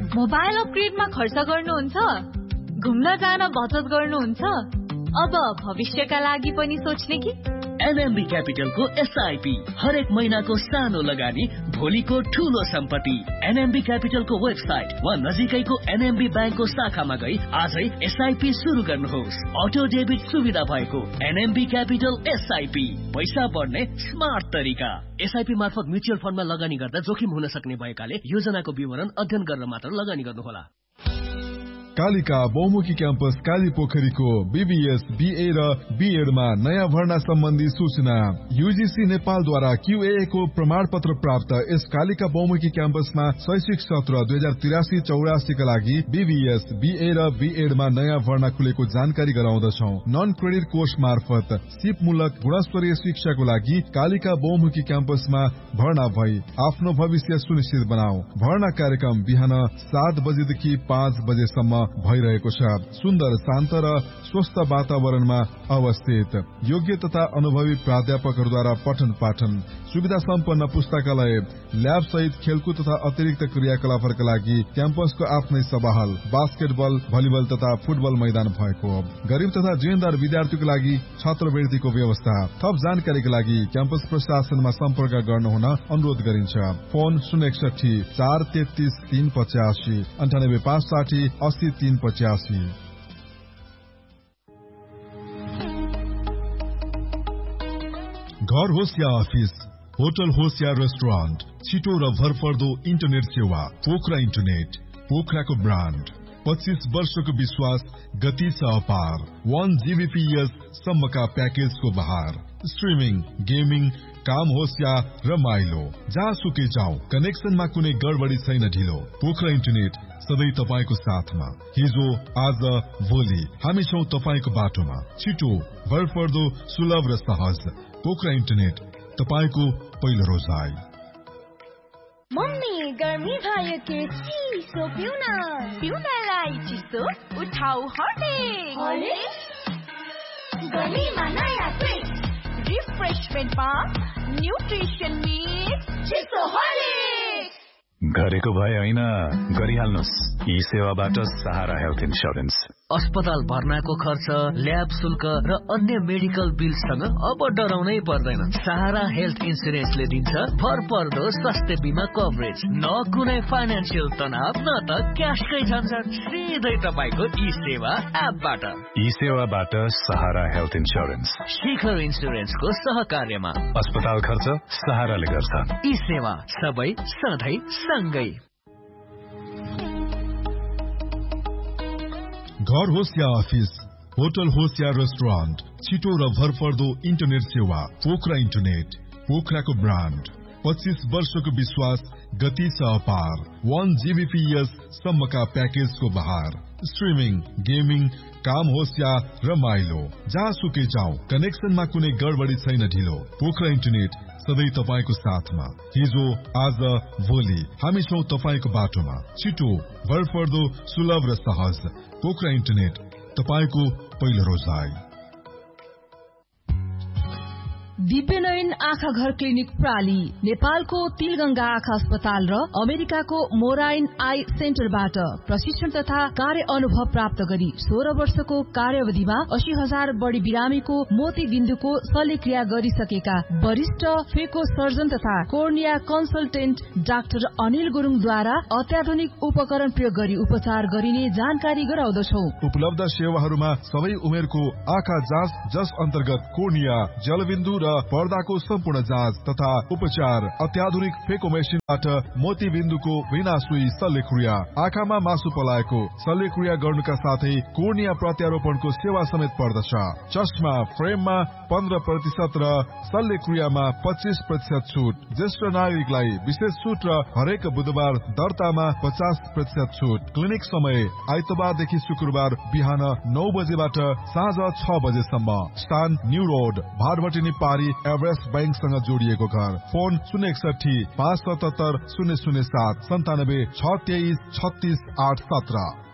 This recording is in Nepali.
मोबाइल अपग्रेडमा खर्च गर्नुहुन्छ? घुम्न जान बचत गर्नुहुन्छ? अब भविष्यका लागि पनि सोच्ने कि? एनएमबी क्यापिटलको एसआईपी हरेक महिनाको सानो लगानी भोलिको ठूलो सम्पत्ति। एनएमबी क्यापिटलको वेबसाइट वा नजिकैको एनएमबी ब्याङ्कको शाखामा गई आजै एसआईपी सुरु गर्नुहोस्। अटो डेबिट सुविधा भएको एनएमबी क्यापिटल एसआईपी, पैसा बढ्ने स्मार्ट तरिका। एसआईपी मार्फत म्युचुअल फन्डमा लगानी गर्दा जोखिम हुन सक्ने भएकाले योजनाको विवरण अध्ययन गरेर मात्र लगानी गर्नुहोला। कालिका बहुमुखी क्याम्पस काली पोखरीको बीबीएस, बीए र बीएडमा नयाँ भर्ना सम्बन्धी सूचना। यूजीसी नेपालद्वारा क्यूए को प्रमाण पत्र प्राप्त यस कालिका बहुमुखी क्याम्पसमा शैक्षिक सत्र 2083-84 का लागि बीबीएस, बीए र बीएडमा नयाँ भर्ना खुलेको जानकारी गराउँदछौ। नन क्रेडिट कोर्स मार्फत सिपमूलक गुणस्तरीय शिक्षाको लागि कालिका बहुमुखी क्याम्पसमा भर्ना भई आफ्नो भविष्य सुनिश्चित बनाऊ। भर्ना कार्यक्रम बिहान 7 बजेदेखि 5 बजेसम्म भइरहेको छ। सुन्दर, शान्त र स्वस्थ वातावरणमा अवस्थित, योग्य तथा अनुभवी प्राध्यापकहरूद्वारा पठन पाठन, सुविधा सम्पन्न पुस्तकालय, ल्याब सहित खेलकुद तथा अतिरिक्त क्रियाकलापहरूका लागि क्याम्पसको आफ्नै सभाहल, बास्केटबल, भलिबल तथा फुटबल मैदान भएको। गरीब तथा जीवनदार विद्यार्थीको लागि छात्रवृत्तिको व्यवस्था। थप जानकारीका लागि क्याम्पस प्रशासनमा सम्पर्क गर्नुहुन अनुरोध गरिन्छ। फोन 061 433 385 98 560 80 385। घर होस् या अफिस, होटल होस् या रेस्टुरेन्ट, छिटो र भरपर्दो इन्टरनेट सेवा पोखरा इन्टरनेट। पोखराको ब्रान्ड, 25 वर्षको विश्वास, गति छ अपार। 1 Gbps सम्मका प्याकेजको बहार। स्ट्रिमिङ, गेमिङ, काम होस् या रमाइलो, जहाँ सुकै जाऊ, कनेक्सनमा कुनै गडबडी छैन ढिलो। पोखरा इन्टरनेट सधैँ तपाईको साथमा। हिजो, आज, भोलि हामी छौं तपाईको बाटोमा। छिटो, भरपर्दो, सुलभ र सहज। पोखरा इन्टरनेट, तपाईको पहिलो रोजाइ। मम्मी, गर्मी भयो के चिसो पिउन। पिउनलाई चिसो उठाउ हर्लिक्स। गर्मीमा नयाँ ट्विस्ट, रिफ्रेशमेन्टमा न्युट्रिसन मिक्स चिसो हर्लिक्स। गरेको भए होइन, गरिहाल्नुस्। यी सेवाबाट सहारा हेल्थ इन्स्योरेन्स। अस्पताल भर्नाको खर्च, ल्याब शुल्क र अन्य मेडिकल बिलसँग अब डराउनै पर्दैन। सहारा हेल्थ इन्स्योरेन्सले दिन्छ भरपर्दो स्वास्थ्य बिमा कभरेज। न कुनै फाइनान्सियल तनाव, न त क्यासकै झन्झट, सिधै तपाईको ई सेवा एपबाट। ई सेवाबाट सहारा हेल्थ इन्स्योरेन्स, शिखर इन्स्योरेन्सको सहकार्यमा। अस्पताल खर्च सहाराले गर्छ। ई सेवा सबै सधैँ सँगै। घर होस् या अफिस, होटल होस् या रेस्टुरेन्ट, छिटो र भरपर्दो इन्टरनेट सेवा पोखरा इन्टरनेट। पोखराको ब्रान्ड, 25 वर्षको विश्वास, गति छ अपार। 1 Gbps सम्मका प्याकेजको बहार। स्ट्रिमिङ, गेमिङ, काम होस् या रमाइलो, जहाँ सुकै जाऊ, कनेक्सनमा कुनै गडबडी छैन ढिलो। पोखरा इन्टरनेट सधैँ तपाईको साथमा। हिजो, आज, भोलि हामी छौं तपाईको बाटोमा। छिटो, भरपर्दो, सुलभ र सहज। पोखरा इन्टरनेट, तपाईको पहिलो रोजाइ। दिव्यनयन आँखा घर क्लिनिक प्राली नेपालको तिलगंगा आँखा अस्पताल र अमेरिकाको मोराइन आई सेन्टरबाट प्रशिक्षण तथा कार्य अनुभव प्राप्त गरी 16 वर्षको कार्यावधिमा 80,000 बढी बिरामीको मोती बिन्दुको शल्यक्रिया गरिसकेका वरिष्ठ फेको सर्जन तथा कोर्निया कन्सल्टेन्ट डाक्टर अनिल गुरुङद्वारा अत्याधुनिक उपकरण प्रयोग गरी उपचार गरिने जानकारी गराउँदछौ। उपलब्ध सेवाहरूमा सबै उमेरको आँखा जाँच, जस अन्तर्गत कोर्निया, जलबिन्दु र पर्दाको सम्पूर्ण जाँच तथा उपचार, अत्याधुनिक फेको मेसिनबाट मोती बिन्दुको बिना सुई शल्यक्रिया, आँखामा मासु पलाएको शल्यक्रिया गर्नुका साथै कोर्निया प्रत्यारोपणको सेवा समेत पर्दछ। चस्मा फ्रेममा 15% र शल्यक्रियामा 25% छुट। ज्येष्ठ नागरिकलाई विशेष छुट र हरेक बुधबार दर्तामा 50% छुट। क्लिनिक समय आइतबारदेखि शुक्रबार बिहान 9 बजेबाट साँझ 6 बजेसम्म। स्थान न्यू रोड, भारभटिनी पारी, एभरेस्ट बैंकसँग जोडिएको घर। फोन 061 577 007 97 623 36 817।